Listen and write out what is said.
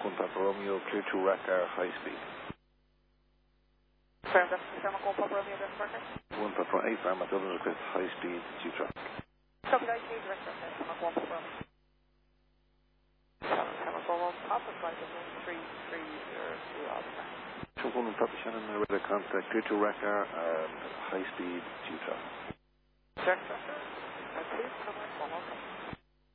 1 Papa Romeo, clear to Racar, high speed. Confirm that's December 1 Papa Romeo, that's Racar. 1 Papa 8 Lima, Dublin request, high speed, due traffic. Copy that, change direct December 1 Papa Romeo. December 1 Papa, flight of 1330 Alpha. 1 Papa Shannon, radar contact, clear to Racar, high speed, due traffic. Direct Racar. Please, number 1, okay.